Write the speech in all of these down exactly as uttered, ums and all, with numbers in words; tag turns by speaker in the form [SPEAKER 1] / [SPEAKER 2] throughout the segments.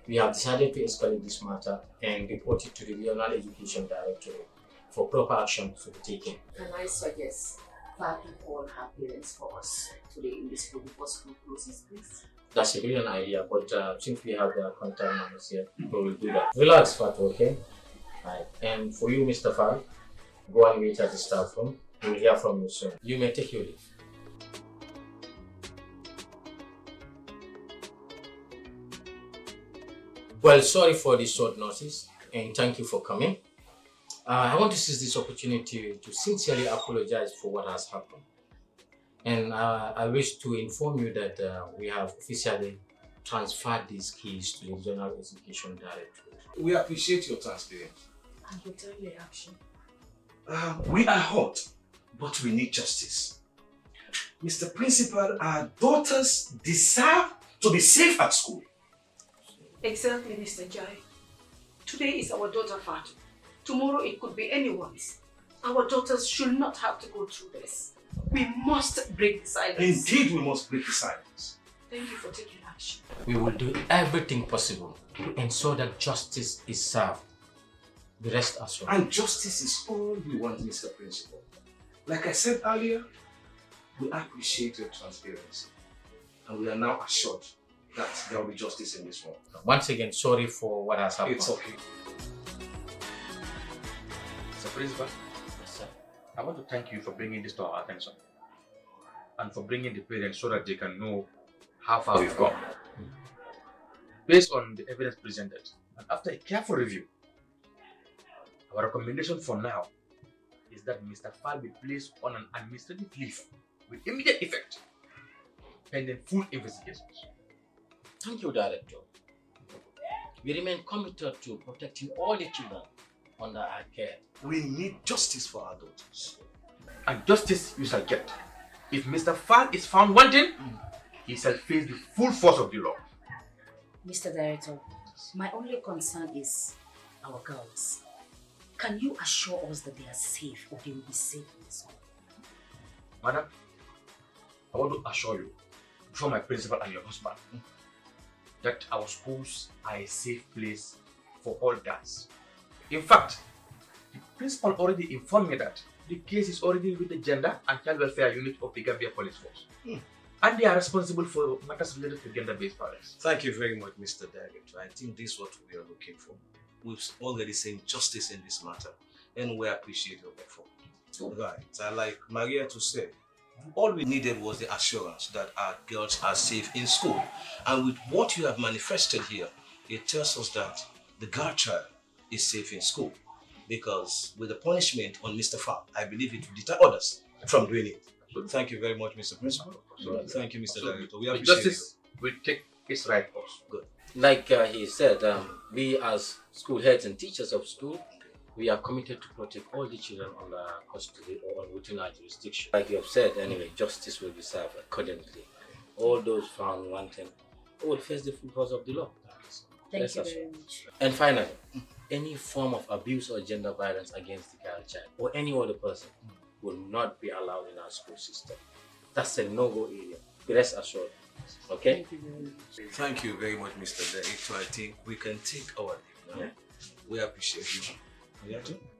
[SPEAKER 1] we have decided to escalate this matter and report it to the Regional Education Directorate for proper action to be taken.
[SPEAKER 2] Can I suggest packing all her parents for us today in the school before school closes, please?
[SPEAKER 1] That's a brilliant idea, but uh, since we have their contact numbers here, we will do that. Relax, Fatu, okay? Right. And for you, Mister Fal, go and wait at the staff room. We'll hear from you soon. You may take your leave. Well, sorry for the short notice, and thank you for coming. Uh, I want to seize this opportunity to sincerely apologize for what has happened. And uh, I wish to inform you that uh, we have officially transferred these keys to the Regional Education Directorate.
[SPEAKER 3] We appreciate your transparency.
[SPEAKER 2] And your timely action.
[SPEAKER 3] Uh, we are hot, but we need justice. Mister Principal, our daughters deserve to be safe at school.
[SPEAKER 4] Exactly, Mister Jai. Today is our daughter Fatu. Tomorrow it could be anyone's. Our daughters should not have to go through this. We must break the silence.
[SPEAKER 3] Indeed, we must break the silence.
[SPEAKER 4] Thank you for taking action.
[SPEAKER 1] We will do everything possible to ensure that justice is served. The rest assured.
[SPEAKER 3] And justice is all we want, Mister Principal. Like I said earlier, we appreciate your transparency. And we are now assured that there will be justice in this one.
[SPEAKER 1] Once again, sorry for what has happened.
[SPEAKER 3] It's okay.
[SPEAKER 5] Mister Principal,
[SPEAKER 1] Yes, sir.
[SPEAKER 5] I want to thank you for bringing this to our attention and for bringing the parents so that they can know how far we've gone. Based on the evidence presented and after a careful review, our recommendation for now is that Mister Fal be placed on an administrative leave with immediate effect, pending full investigations.
[SPEAKER 1] Thank you, Director. We remain committed to protecting all the children under our care.
[SPEAKER 3] We need justice for our daughters.
[SPEAKER 5] And justice you shall get. If Mister Fal is found wanting, he shall face the full force of the law.
[SPEAKER 2] Mister Director, my only concern is our girls. Can you assure us that they are safe or they will be safe in the school?
[SPEAKER 5] Madam, I want to assure you, before my principal and your husband, that our schools are a safe place for all girls. In fact, the principal already informed me that the case is already with the Gender and Child Welfare Unit of the Gambia Police Force. Hmm. And they are responsible for matters related to gender-based violence.
[SPEAKER 3] Thank you very much, Mister Director. I think this is what we are looking for. We've already seen justice in this matter, and we appreciate your effort. Right. I like Maria to say, all we needed was the assurance that our girls are safe in school. And with what you have manifested here, it tells us that the girl child is safe in school. Because with the punishment on Mister Fal, I believe it will deter others from doing it. So thank you very much, Mister Principal. So thank you, Mister Director. We appreciate
[SPEAKER 5] justice
[SPEAKER 3] it.
[SPEAKER 5] will take its right course.
[SPEAKER 3] Good.
[SPEAKER 1] Like uh, he said, um, we as school heads and teachers of school, we are committed to protect all the children under our custody or within our jurisdiction. Like you have said, anyway, justice will be served accordingly. All those found wanting will face the full force of the law.
[SPEAKER 2] Thank
[SPEAKER 1] Yes,
[SPEAKER 2] you
[SPEAKER 1] sir.
[SPEAKER 2] very much.
[SPEAKER 1] And finally, any form of abuse or gender violence against the girl child or any other person will not be allowed in our school system. That's a no-go area. Rest assured. Okay?
[SPEAKER 2] Thank you very much.
[SPEAKER 3] Thank you very much, Mister Director. I think we can take our leave now.
[SPEAKER 1] Yeah.
[SPEAKER 3] We appreciate you. Yeah.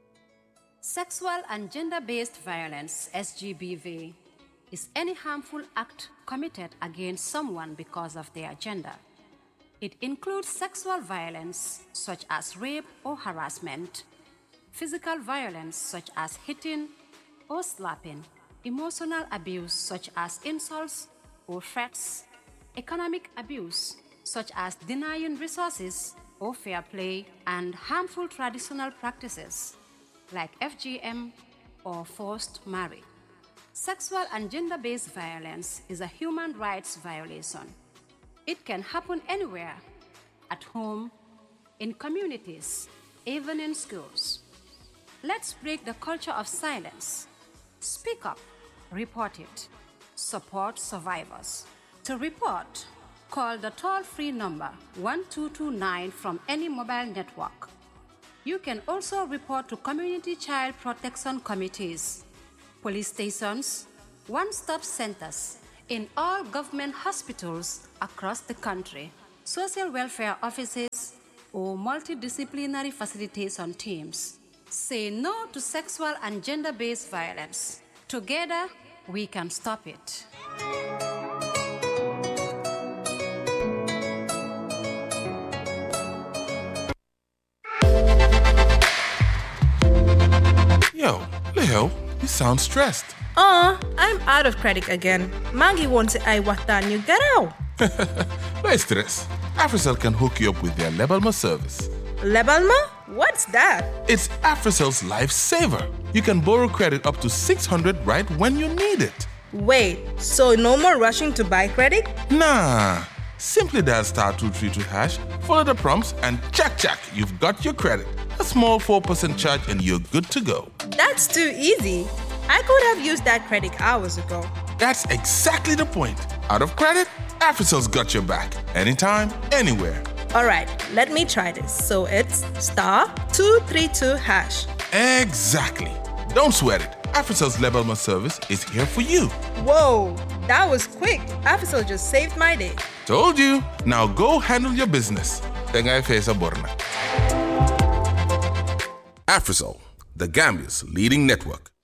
[SPEAKER 6] Sexual and gender-based violence, S G B V, is any harmful act committed against someone because of their gender. It includes sexual violence, such as rape or harassment, physical violence, such as hitting or slapping, emotional abuse, such as insults or threats, economic abuse, such as denying resources or fair play, and harmful traditional practices, like F G M or forced marriage. Sexual and gender-based violence is a human rights violation. It can happen anywhere, at home, in communities, even in schools. Let's break the culture of silence. Speak up, report it, support survivors. To report, call the toll-free number one two two nine from any mobile network. You can also report to community child protection committees, police stations, one-stop centers, in all government hospitals across the country, social welfare offices, or multidisciplinary facilitation teams. Say no to sexual and gender-based violence. Together, we can stop it.
[SPEAKER 7] Yo, Leo, you sound stressed.
[SPEAKER 8] Uh, I'm out of credit again. Maggie wants to I what done you get out.
[SPEAKER 7] No stress. AfriCell can hook you up with their Lebalma service.
[SPEAKER 8] Lebalma? What's that?
[SPEAKER 7] It's AfriCell's lifesaver. You can borrow credit up to six hundred right when you need it.
[SPEAKER 8] Wait, so no more rushing to buy credit?
[SPEAKER 7] Nah. Simply dial star two three two hash, follow the prompts, and check, check, you've got your credit. A small four percent charge and you're good to go.
[SPEAKER 8] That's too easy. I could have used that credit hours ago.
[SPEAKER 7] That's exactly the point. Out of credit, AfriCell's got your back. Anytime, anywhere.
[SPEAKER 8] All right, let me try this. So it's star two three two hash.
[SPEAKER 7] Exactly. Don't sweat it. AfriCell's Lebalma service is here for you.
[SPEAKER 8] Whoa, that was quick. AfriCell just saved my day.
[SPEAKER 7] Told you. Now go handle your business. Tengai Fesa Borna. AfriCell, the Gambia's leading network.